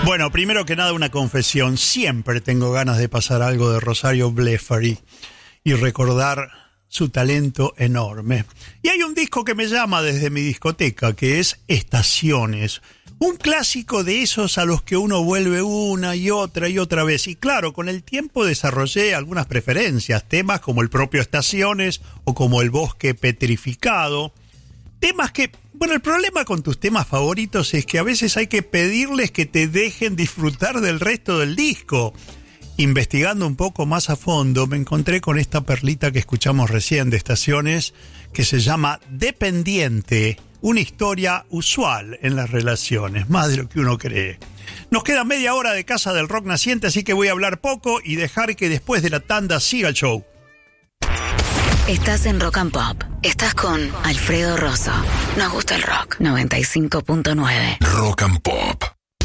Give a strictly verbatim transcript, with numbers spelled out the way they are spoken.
Bueno, primero que nada una confesión. Siempre tengo ganas de pasar algo de Rosario Blefari y recordar su talento enorme. Y hay un disco que me llama desde mi discoteca, que es Estaciones. Un clásico de esos a los que uno vuelve una y otra y otra vez. Y claro, con el tiempo desarrollé algunas preferencias. Temas como el propio Estaciones o como El Bosque Petrificado. Temas que... Bueno, el problema con tus temas favoritos es que a veces hay que pedirles que te dejen disfrutar del resto del disco. Investigando un poco más a fondo, me encontré con esta perlita que escuchamos recién de Estaciones, que se llama Dependiente, una historia usual en las relaciones, más de lo que uno cree. Nos queda media hora de Casa del Rock Naciente, así que voy a hablar poco y dejar que después de la tanda siga el show. Estás en Rock and Pop. Estás con Alfredo Rosso. Nos gusta el rock. noventa y cinco punto nueve. Rock and Pop.